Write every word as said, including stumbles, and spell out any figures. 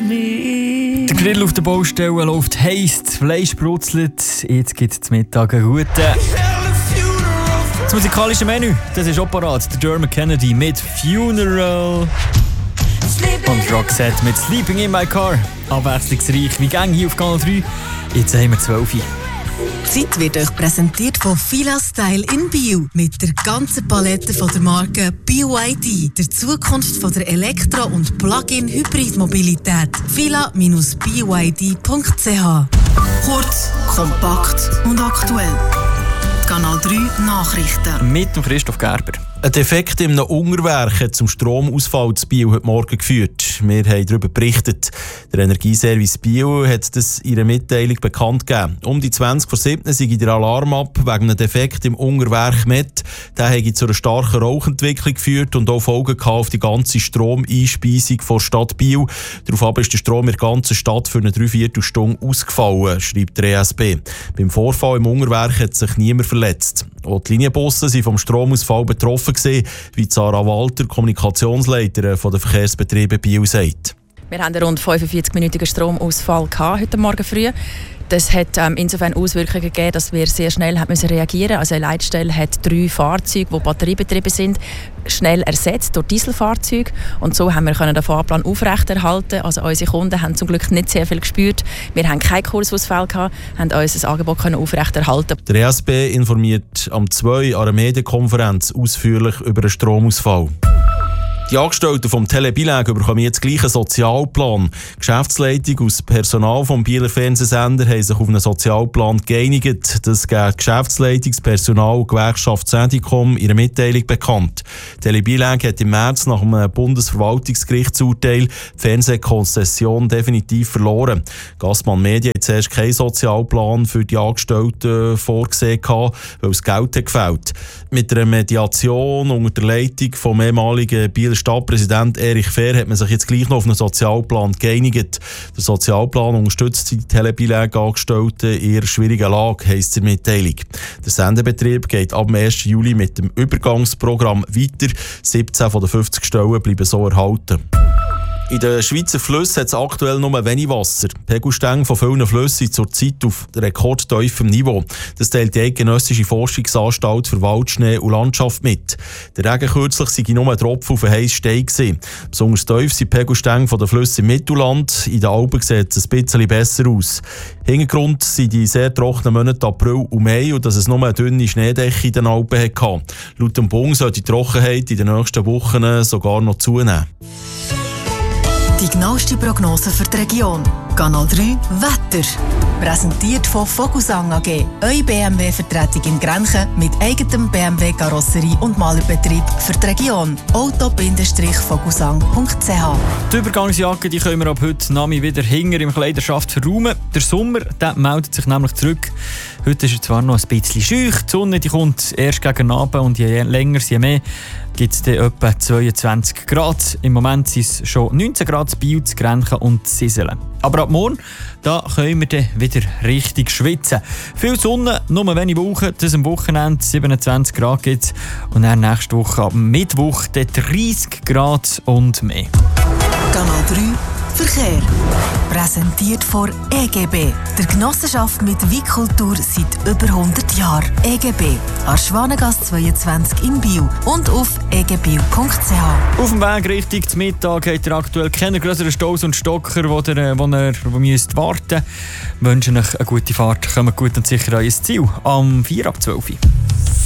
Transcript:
Der Grill auf der Baustelle läuft heiß, das Fleisch brutzelt. Jetzt gibt es zum Mittag einen guten. Das musikalische Menü, das ist auch parat. Der Dermot Kennedy mit Funeral. Und Roxette mit Sleeping in My Car. Abwechslungsreich wie Gang hier auf Kanal drei. Jetzt haben wir zwölf. Die Zeit wird euch präsentiert von Fila Style in Bio. Mit der ganzen Palette von der Marke B Y D. Der Zukunft von der Elektro- und Plug-in-Hybrid-Mobilität. fila dash b y d punkt c h. Kurz, kompakt und aktuell. Kanal drei Nachrichten. Mit dem Christoph Gerber. Ein Defekt in einem Unterwerk hat zum Stromausfall zu Biel heute Morgen geführt. Wir haben darüber berichtet. Der Energieservice Biel hat das in einer Mitteilung bekannt gegeben. Um die zwanzig vor sieben sei der Alarm ab wegen einem Defekt im Unterwerk Met. Der hat zu einer starken Rauchentwicklung geführt und auch Folgen auf die ganze Stromeinspeisung der Stadt Biel. Daraufhin ist der Strom in der ganzen Stadt für eine Dreiviertelstunde ausgefallen, schreibt der E S B. Beim Vorfall im Unterwerk hat sich niemand verletzt. Auch die Linienbusse sind vom Stromausfall betroffen gewesen, wie Sarah Walter, Kommunikationsleiterin der Verkehrsbetriebe Biel, sagt. Wir hatten einen rund fünfundvierzig-minütigen Stromausfall heute Morgen früh. Das hat ähm, insofern Auswirkungen gegeben, dass wir sehr schnell haben müssen reagieren mussten. Also eine Leitstelle hat drei Fahrzeuge, die batteriebetrieben sind, schnell ersetzt durch Dieselfahrzeuge. Und so haben wir können den Fahrplan aufrechterhalten. Also unsere Kunden haben zum Glück nicht sehr viel gespürt. Wir haben keinen Kursausfall gehabt, haben unser Angebot können aufrechterhalten. Der E S B informiert am zwei an einer Medienkonferenz ausführlich über den Stromausfall. Die Angestellten vom Telebilag bekommen jetzt gleich einen Sozialplan. Die Geschäftsleitung aus Personal vom Bieler Fernsehsender haben sich auf einen Sozialplan geeinigt. Das gibt Geschäftsleitung, das Personal und Gewerkschaft Sedicom in einer Mitteilung bekannt. Telebilag hat im März nach einem Bundesverwaltungsgerichtsurteil die Fernsehkonzession definitiv verloren. Gassmann Media hat zuerst keinen Sozialplan für die Angestellten vorgesehen, weil es Geld hat gefehlt. Mit einer Mediation unter der Leitung vom ehemaligen Bieler Stadtpräsident Erich Fehr hat man sich jetzt gleich noch auf einen Sozialplan geeinigt. Der Sozialplan unterstützt die Telebilag-Angestellten in ihrer schwierigen Lage, heisst es in der Mitteilung. Der Sendebetrieb geht ab dem ersten Juli mit dem Übergangsprogramm weiter. siebzehn von den fünfzig Stellen bleiben so erhalten. In den Schweizer Flüssen hat es aktuell nur wenig Wasser. Die Pegelstände von vielen Flüssen sind zurzeit auf rekordtiefem Niveau. Das teilt die Eidgenössische Forschungsanstalt für Waldschnee und Landschaft mit. Der Regen kürzlich sei nur ein Tropfen auf einen heissen Stein gewesen. Besonders tief sind die Pegelstände der Flüsse im Mittelland. In den Alpen sieht es ein bisschen besser aus. Hintergrund sind die sehr trockenen Monate April und Mai und dass es nur eine dünne Schneedecke in den Alpen hatte. Laut dem Bund soll die Trockenheit in den nächsten Wochen sogar noch zunehmen. Die genaueste Prognose für die Region. Kanal drei Wetter. Präsentiert von Vogelsang A G. Eure B M W-Vertretung in Grenchen mit eigenem B M W-Karosserie und Malerbetrieb für die Region. auto Bindestrich vogelsang punkt c h. Die Übergangsjacke die können wir ab heute Nami wieder hinger im Kleiderschaft verräumen. Der Sommer der meldet sich nämlich zurück. Heute ist er zwar noch ein bisschen scheuch. Die Sonne die kommt erst gegen Abend und je länger, je mehr gibt es etwa zweiundzwanzig Grad. Im Moment sind es schon neunzehn Grad in Biel, Grenchen und Siselen. Aber ab morgen da können wir dann wieder richtig schwitzen. Viel Sonne, nur wenig Wochen. Das am Wochenende siebenundzwanzig Grad gibt es. Und dann nächste Woche ab Mittwoch dreißig Grad und mehr. Kanal drei Verkehr. Präsentiert von E G B, der Genossenschaft mit Weitkultur seit über hundert Jahren. E G B, Arschwanengasse zweiundzwanzig in Biel und auf e g biel punkt c h. Auf dem Weg Richtung zum Mittag hat ihr aktuell keine größeren Staus und Stocker, wo ihr, wo ihr wo müsst warten müsst. Wir wünschen euch eine gute Fahrt. Kommt gut und sicher an euer Ziel am vier ab zwölf.